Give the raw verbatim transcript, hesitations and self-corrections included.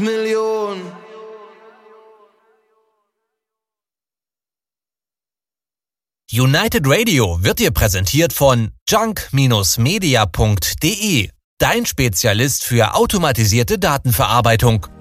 Million. United Radio wird dir präsentiert von junk Media punkt de, dein Spezialist für automatisierte Datenverarbeitung.